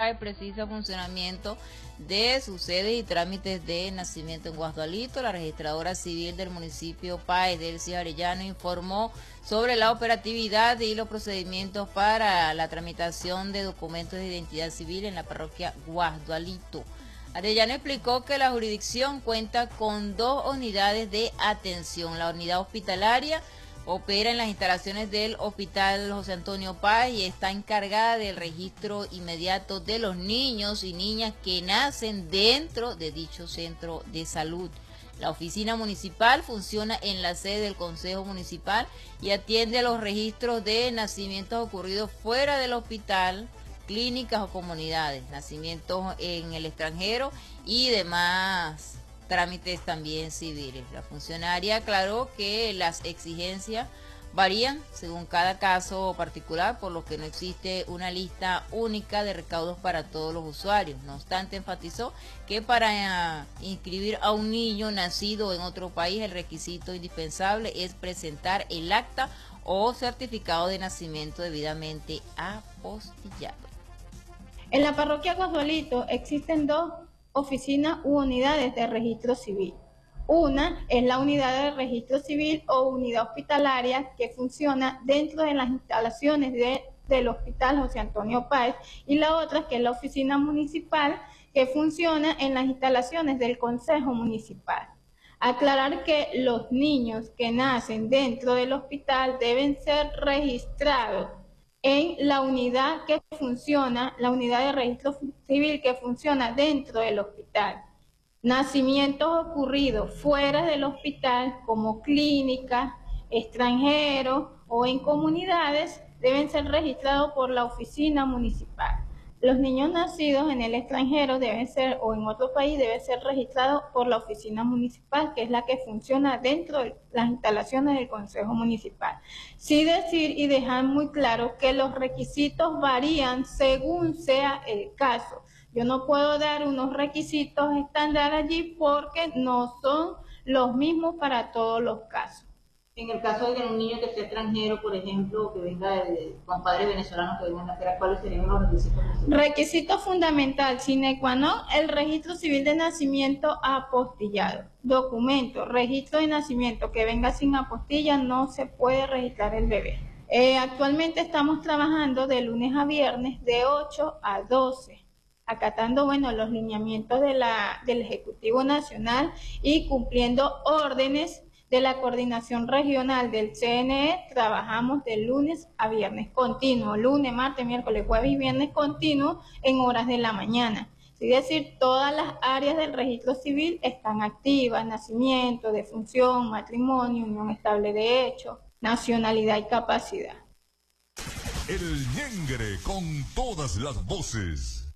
PAE precisa funcionamiento de sus sedes y trámites de nacimiento en Guasdualito. La registradora civil del municipio PAE, Delcy Arellano, informó sobre la operatividad y los procedimientos para la tramitación de documentos de identidad civil en la parroquia Guasdualito. Arellano explicó que la jurisdicción cuenta con 2 unidades de atención. La unidad hospitalaria opera en las instalaciones del Hospital José Antonio Páez y está encargada del registro inmediato de los niños y niñas que nacen dentro de dicho centro de salud. La oficina municipal funciona en la sede del Consejo Municipal y atiende a los registros de nacimientos ocurridos fuera del hospital, clínicas o comunidades, nacimientos en el extranjero y demás trámites también civiles. La funcionaria aclaró que las exigencias varían según cada caso particular, por lo que no existe una lista única de recaudos para todos los usuarios. No obstante, enfatizó que para inscribir a un niño nacido en otro país, el requisito indispensable es presentar el acta o certificado de nacimiento debidamente apostillado. En la parroquia Guasdualito existen 2 oficinas u unidades de registro civil. Una es la unidad de registro civil o unidad hospitalaria que funciona dentro de las instalaciones del Hospital José Antonio Páez, y la otra que es la oficina municipal que funciona en las instalaciones del Consejo Municipal. Aclarar que los niños que nacen dentro del hospital deben ser registrados en la unidad que funciona, la unidad de registro civil que funciona dentro del hospital. Nacimientos ocurridos fuera del hospital, como clínicas, extranjeros o en comunidades, deben ser registrados por la oficina municipal. Los niños nacidos en el extranjero deben ser, o en otro país, deben ser registrados por la oficina municipal, que es la que funciona dentro de las instalaciones del Consejo Municipal. Sí decir y dejar muy claro que los requisitos varían según sea el caso. Yo no puedo dar unos requisitos estándar allí porque no son los mismos para todos los casos. En el caso de un niño que sea extranjero, por ejemplo, que venga con padres venezolanos que vengan a hacer, ¿cuáles serían los requisitos? Requisito fundamental, sine qua non, el registro civil de nacimiento apostillado. Documento, registro de nacimiento que venga sin apostilla, no se puede registrar el bebé. Actualmente estamos trabajando de lunes a viernes de 8 a 12. Acatando, los lineamientos del Ejecutivo Nacional y cumpliendo órdenes de la coordinación regional del CNE. Trabajamos de lunes a viernes continuo, lunes, martes, miércoles, jueves y viernes continuo en horas de la mañana. Es decir, todas las áreas del registro civil están activas: nacimiento, defunción, matrimonio, unión estable de hecho, nacionalidad y capacidad. El Ñengre con todas las voces.